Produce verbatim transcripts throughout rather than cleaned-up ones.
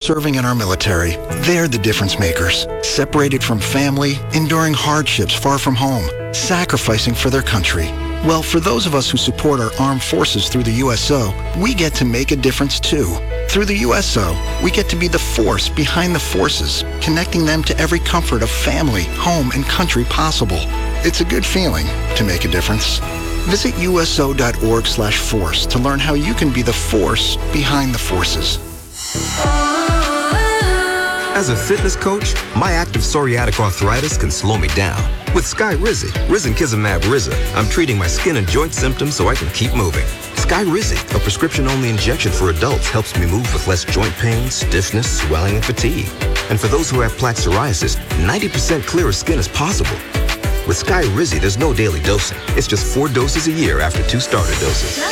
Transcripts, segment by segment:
serving in our military. They're the difference makers. Separated from family, enduring hardships far from home, sacrificing for their country. Well, for those of us who support our armed forces through the U S O, we get to make a difference too. Through the U S O, we get to be the force behind the forces, connecting them to every comfort of family, home, and country possible. It's a good feeling to make a difference. Visit uso.org slash force to learn how you can be the force behind the forces. As a fitness coach, my active psoriatic arthritis can slow me down. With Skyrizi, risankizumab Riza, I'm treating my skin and joint symptoms so I can keep moving. Skyrizi, a prescription-only injection for adults, helps me move with less joint pain, stiffness, swelling, and fatigue. And for those who have plaque psoriasis, ninety percent clearer skin is possible. With Skyrizi, there's no daily dosing. It's just four doses a year after two starter doses.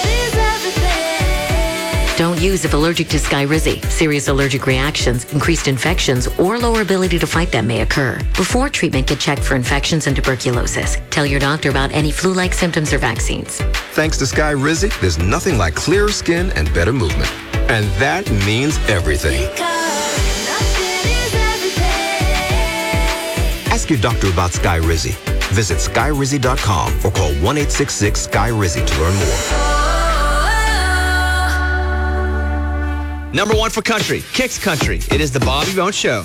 Don't use if allergic to Skyrizi. Serious allergic reactions, increased infections, or lower ability to fight them may occur. Before treatment, get checked for infections and tuberculosis. Tell your doctor about any flu-like symptoms or vaccines. Thanks to Skyrizi, there's nothing like clearer skin and better movement. And that means everything. Ask your doctor about Skyrizi. Visit skyrizi dot com or call one eight six six Sky Rizzi to learn more. Number one for country, Kicks Country. It is the Bobby Bones Show.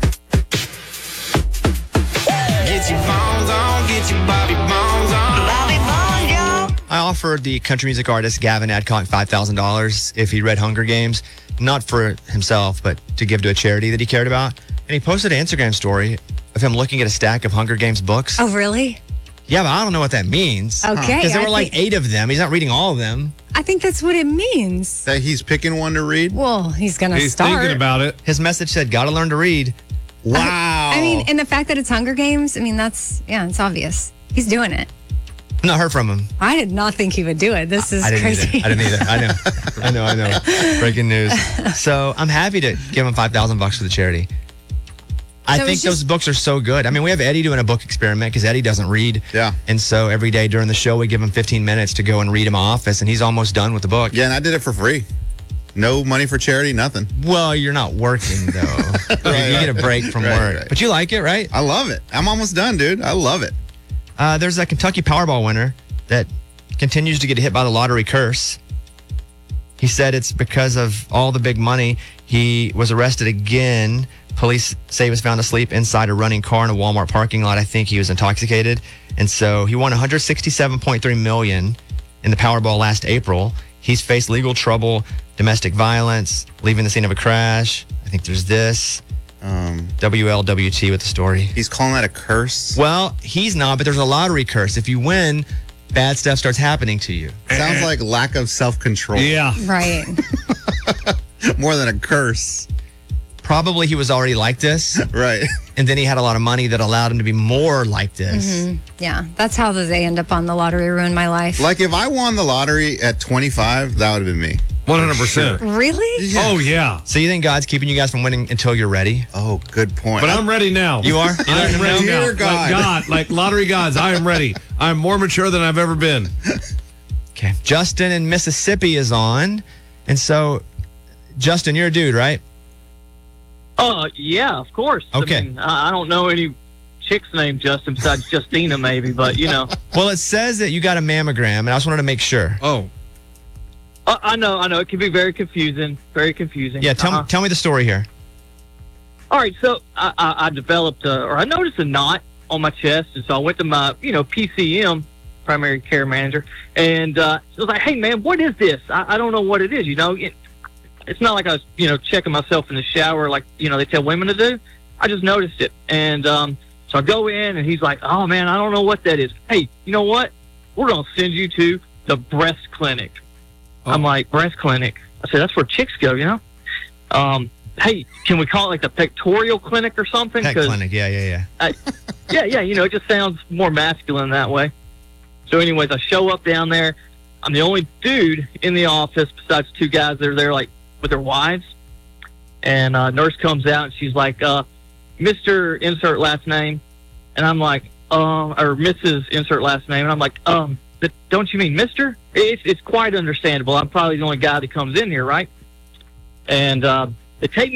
Get your bones on, get your Bobby Bones on. Bobby Bones, yo. I offered the country music artist Gavin Adcock five thousand dollars if he read Hunger Games, not for himself, but to give to a charity that he cared about. And he posted an Instagram story of him looking at a stack of Hunger Games books. Oh, really? Yeah, but I don't know what that means. Okay. Because there I were like think- eight of them. He's not reading all of them. I think that's what it means. That he's picking one to read? Well, he's going to He's start. thinking about it. His message said, gotta learn to read. Wow. I mean, and the fact that it's Hunger Games, I mean, that's, yeah, it's obvious. He's doing it. I've not heard from him. I did not think he would do it. This is I didn't crazy. either. I didn't either. I know. I know, I know. Breaking news. So I'm happy to give him five thousand bucks for the charity. I So think it's just- those books are so good. I mean, we have Eddie doing a book experiment because Eddie doesn't read. Yeah. And so every day during the show, we give him fifteen minutes to go and read in my office, and he's almost done with the book. Yeah, and I did it for free. No money for charity, nothing. Well, you're not working, though. Right, you get a break from right, work. right. But you like it, right? I love it. I'm almost done, dude. I love it. Uh, there's a Kentucky Powerball winner that continues to get hit by the lottery curse. He said it's because of all the big money. He was arrested again. Police say he was found asleep inside a running car in a Walmart parking lot. I think he was intoxicated. And so he won one hundred sixty-seven point three million dollars in the Powerball last April. He's faced legal trouble, domestic violence, leaving the scene of a crash. I think there's this. Um, W L W T with the story. He's calling that a curse? Well, he's not, but there's a lottery curse. If you win, bad stuff starts happening to you. Sounds like lack of self-control. Yeah. Right. More than a curse. Probably he was already like this. Right. And then he had a lot of money that allowed him to be more like this. Mm-hmm. Yeah, that's how they end up on the lottery ruin my life. Like if I won the lottery at twenty-five, that would have been me. one hundred percent. Really? Yeah. Oh, yeah. So you think God's keeping you guys from winning until you're ready? Oh, good point. But I'm ready now. You are? You I am know? ready now. Dear God. Like God, like lottery gods, I am ready. I'm more mature than I've ever been. Okay. Justin in Mississippi is on. And so, Justin, you're a dude, right? Uh, yeah, of course. Okay. I mean, I I don't know any chicks named Justin besides Justina, maybe, but you know. Well, it says that you got a mammogram, and I just wanted to make sure. Oh. I, I know, I know. It can be very confusing. Very confusing. Yeah, tell, uh-huh. me, tell me the story here. All right, so I, I, I developed, a, or I noticed a knot on my chest, and so I went to my, you know, P C M, primary care manager, and uh, I was like, hey, man, what is this? I, I don't know what it is, you know. It, it's not like I was, you know, checking myself in the shower like, you know, they tell women to do. I just noticed it. And um, so I go in, and he's like, oh, man, I don't know what that is. Hey, you know what? We're going to send you to the breast clinic. Oh. I'm like, breast clinic? I said, that's where chicks go, you know? Um, hey, can we call it like the pectoral clinic or something? Pet 'Cause clinic, yeah, yeah, yeah. I, yeah, yeah, you know, it just sounds more masculine that way. So anyways, I show up down there. I'm the only dude in the office besides two guys that are there, like, with their wives. And uh, nurse comes out, and she's like, uh, Mister Insert last name. And I'm like, um, or Missus Insert last name. And I'm like, um, but don't you mean Mister? It's, it's quite understandable. I'm probably the only guy that comes in here, right? And uh, they take me